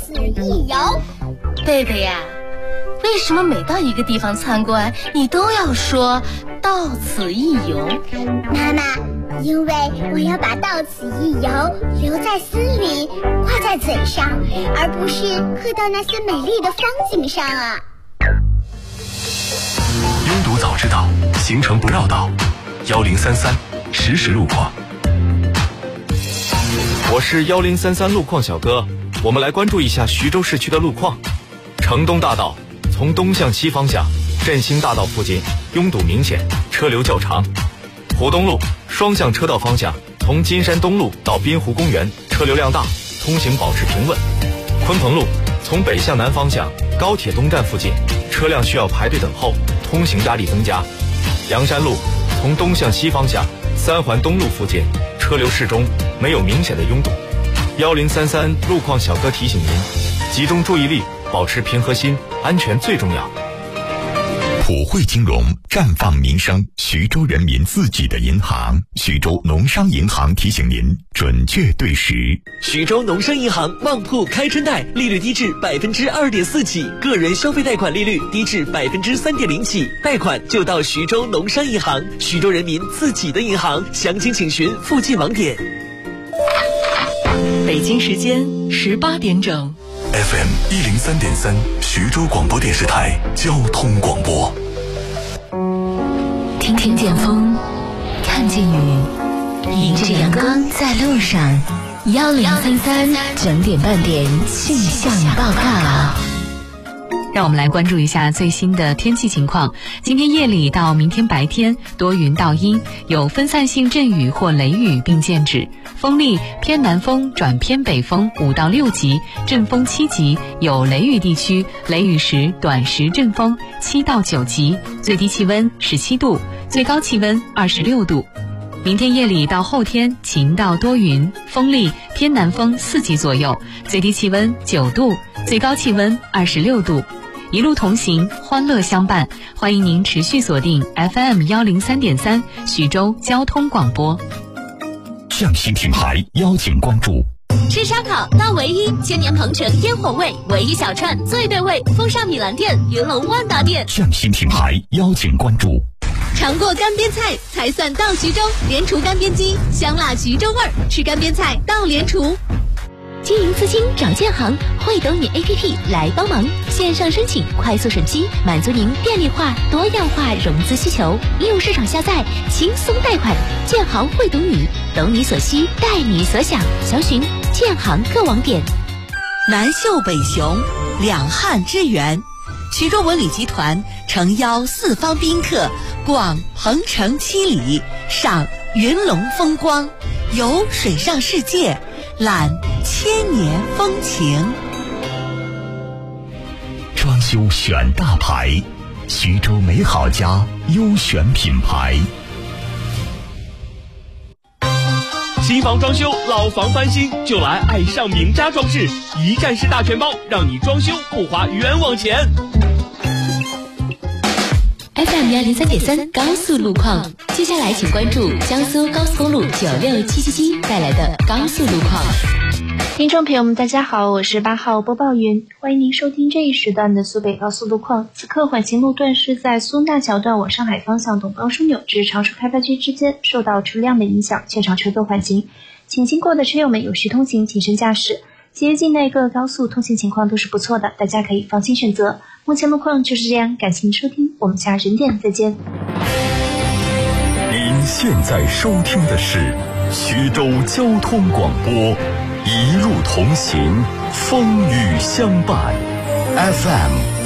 此一游。 贝贝呀，为什么每到一个地方参观，你都要说到此一游？ 妈妈，因为我要把到此一游留在心里，挂在嘴上，而不是刻到那些美丽的风景上啊。 拥堵早知道，行程不绕道。1033实时路况。 我是1033路况小哥，我们来关注一下徐州市区的路况。城东大道从东向西方向，振兴大道附近拥堵明显，车流较长。湖东路双向车道方向，从金山东路到滨湖公园车流量大，通行保持平稳。鲲鹏路从北向南方向，高铁东站附近车辆需要排队等候，通行压力增加。阳山路从东向西方向，三环东路附近车流适中，没有明显的拥堵。1033路况小哥提醒您，集中注意力，保持平和心，安全最重要。 普惠金融，绽放民生，徐州人民自己的银行。徐州农商银行提醒您，准确对时。 徐州农商银行旺铺开春贷，利率低至2.4%起，个人消费贷款利率低至3.0%起，贷款就到徐州农商银行，徐州人民自己的银行。详情请询附近网点。 北京时间18点整。 FM 103.3徐州广播电视台交通广播。 听见风，看见雨，迎着阳光在路上。1033整点半点气象报告。 让我们来关注一下最新的天气情况。今天夜里到明天白天多云到阴，有分散性阵雨或雷雨并见指，风力偏南风转偏北风5到6级，阵风7级，有雷雨地区雷雨时短时阵风7到9级，最低气温17度，最高气温26度。明天夜里到后天晴到多云，风力偏南风4级左右，最低气温9度，最高气温26度。一路同行，欢乐相伴，欢迎您持续锁定 FM 103.3徐州交通广播。 匠心品牌邀请关注。 吃烧烤到唯一，千年鹏城烟火味，唯一小串最对味，风尚米兰店、云龙万达店。 匠心品牌邀请关注。 尝过干煸菜才算到徐州，联厨干煸鸡，香辣徐州味儿，吃干煸菜到联厨。 经营资金找建行，会懂你 APP 来帮忙，线上申请，快速审批，满足您便利化、多样化融资需求。应用市场下载，轻松贷款。建行会懂你，懂你所需，带你所想。详询建行各网点。 南秀北雄，两汉之源。徐州文旅集团诚邀四方宾客逛鹏城七里，赏云龙风光，游水上世界，览千年风情。 装修选大牌，徐州美好家优选品牌。 新房装修，老房翻新，就来爱上名家装饰，一站式大全包，让你装修不花冤枉钱。 FM 103.3高速路况，接下来请关注江苏高速公路96777带来的高速路况。 听众朋友们，大家好，我是8号播报员，欢迎您收听这一时段的苏北高速路况。此刻缓行路段是在苏大桥段往上海方向东高枢纽至常熟开发区之间，受到车辆的影响，现场车多缓行，请经过的车友们有序通行，谨慎驾驶。其余境内各高速通行情况都是不错的，大家可以放心选择。目前路况就是这样，感谢您收听，我们下整点再见。 您现在收听的是徐州交通广播，一路同行，风雨相伴，FM